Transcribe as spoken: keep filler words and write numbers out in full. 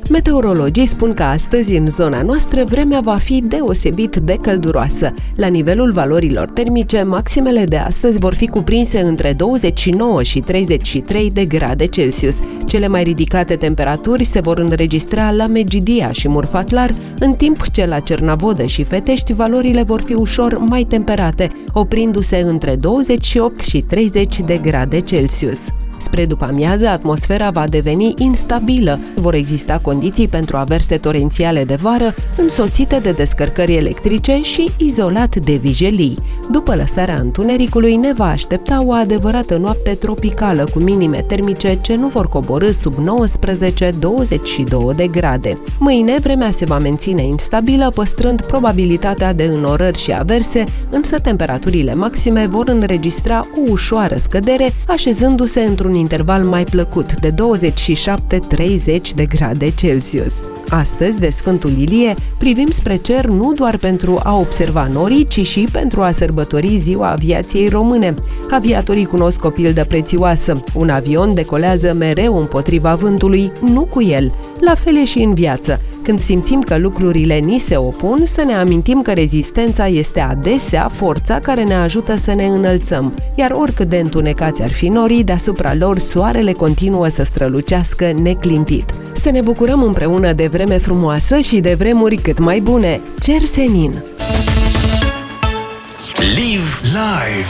Meteorologii spun că astăzi în zona noastră vremea va fi deosebit de călduroasă. La nivelul valorilor termice, maximele de astăzi vor fi cuprinse între douăzeci și nouă și treizeci și trei de grade Celsius. Cele mai ridicate temperaturi se vor înregistra la Megidia și Murfatlar, în timp ce la Cernavodă și Fetești valorile vor fi ușor mai temperate, oprindu-se între douăzeci și opt și treizeci de grade Celsius. Spre după-amiază, atmosfera va deveni instabilă. Vor exista condiții pentru averse torențiale de vară, însoțite de descărcări electrice și izolat de vijelii. După lăsarea întunericului, ne va aștepta o adevărată noapte tropicală, cu minime termice ce nu vor coborî sub nouăsprezece douăzeci și două de grade. Mâine, vremea se va menține instabilă, păstrând probabilitatea de înnorări și averse, însă temperaturile maxime vor înregistra o ușoară scădere, așezându-se într-un un interval mai plăcut de douăzeci și șapte treizeci de grade Celsius. Astăzi, de Sfântul Ilie, privim spre cer nu doar pentru a observa norii, ci și pentru a sărbători ziua aviației române. Aviatorii cunosc o pildă prețioasă. Un avion decolează mereu împotriva vântului, nu cu el. La fel e și în viață. Când simțim că lucrurile ni se opun, să ne amintim că rezistența este adesea forța care ne ajută să ne înălțăm, iar oricât de întunecați ar fi norii, deasupra lor soarele continuă să strălucească neclintit. Să ne bucurăm împreună de vreme frumoasă și de vremuri cât mai bune. Cer senin! Live live